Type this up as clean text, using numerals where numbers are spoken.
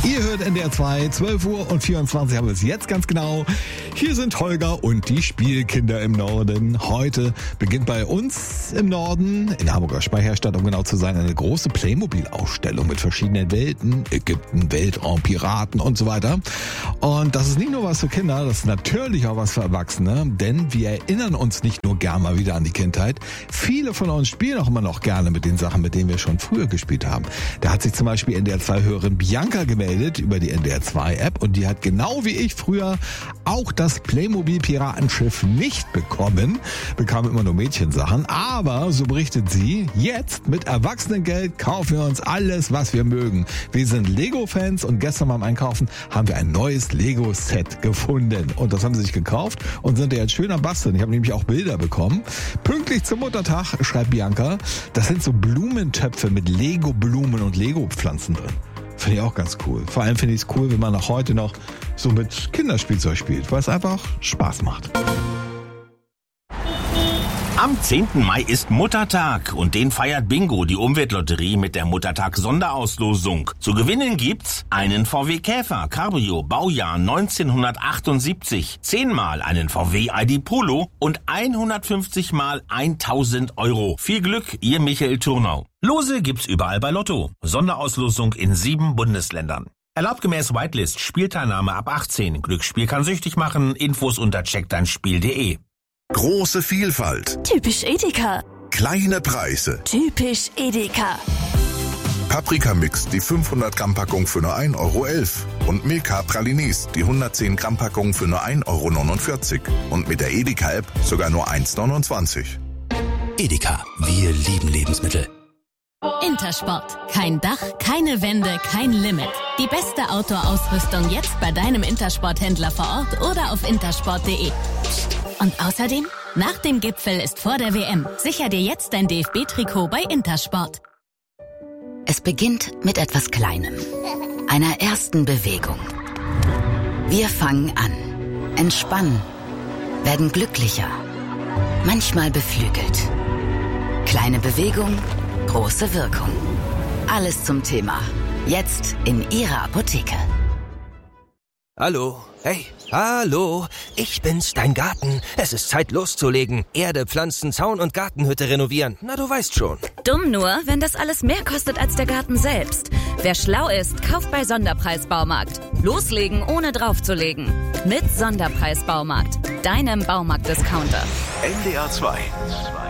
Ihr hört NDR 2, 12 Uhr und 24 haben wir es jetzt ganz genau. Hier sind Holger und die Spielkinder im Norden. Heute beginnt bei uns im Norden, in der Hamburger Speicherstadt, um genau zu sein, eine große Playmobil-Ausstellung mit verschiedenen Welten, Ägypten, Weltraum, Piraten und so weiter. Und das ist nicht nur was für Kinder, das ist natürlich auch was für Erwachsene, denn wir erinnern uns nicht nur gern mal wieder an die Kindheit. Viele von uns spielen auch immer noch gerne mit den Sachen, mit denen wir schon früher gespielt haben. Da hat sich zum Beispiel NDR 2-Hörerin Bianca gemeldet über die NDR 2-App und die hat genau wie ich früher auch das Playmobil-Piratenschiff nicht bekommen. Bekam immer nur Mädchensachen, aber so berichtet sie, jetzt mit Erwachsenengeld kaufen wir uns alles, was wir mögen. Wir sind Lego-Fans und gestern beim Einkaufen haben wir ein neues Lego-Set gefunden und das haben sie sich gekauft und sind jetzt schön am Basteln. Ich habe nämlich auch Bilder bekommen. Pünktlich zum Muttertag, schreibt Bianca, das sind so Blumentöpfe mit Lego-Blumen und Lego-Pflanzen drin. Finde ich auch ganz cool. Vor allem finde ich es cool, wenn man auch heute noch so mit Kinderspielzeug spielt, weil es einfach Spaß macht. Am 10. Mai ist Muttertag und den feiert Bingo, die Umweltlotterie, mit der Muttertag-Sonderauslosung. Zu gewinnen gibt's einen VW Käfer Cabrio Baujahr 1978, 10-mal einen VW ID Polo und 150 mal 1.000 Euro. Viel Glück, ihr Michael Turnau. Lose gibt's überall bei Lotto. Sonderauslosung in 7 Bundesländern. Erlaubt gemäß Whitelist, Spielteilnahme ab 18. Glücksspiel kann süchtig machen. Infos unter checkdeinspiel.de. Große Vielfalt. Typisch Edeka. Kleine Preise. Typisch Edeka. Paprika-Mix, die 500 Gramm Packung für nur 1,11 Euro. Und Milka Pralines, die 110 Gramm Packung für nur 1,49 Euro. Und mit der Edeka-App sogar nur 1,29 €. Edeka, wir lieben Lebensmittel. Intersport. Kein Dach, keine Wände, kein Limit. Die beste Outdoor-Ausrüstung jetzt bei deinem Intersport-Händler vor Ort oder auf intersport.de. Und außerdem, nach dem Gipfel ist vor der WM. Sicher dir jetzt dein DFB-Trikot bei Intersport. Es beginnt mit etwas Kleinem, einer ersten Bewegung. Wir fangen an, entspannen, werden glücklicher, manchmal beflügelt. Kleine Bewegung, große Wirkung. Alles zum Thema. Jetzt in Ihrer Apotheke. Hallo, hey, hallo, ich bin's, dein Garten. Es ist Zeit loszulegen. Erde, Pflanzen, Zaun und Gartenhütte renovieren. Na, du weißt schon. Dumm nur, wenn das alles mehr kostet als der Garten selbst. Wer schlau ist, kauft bei Sonderpreis Baumarkt. Loslegen, ohne draufzulegen. Mit Sonderpreis Baumarkt, deinem Baumarkt-Discounter. NDR 2.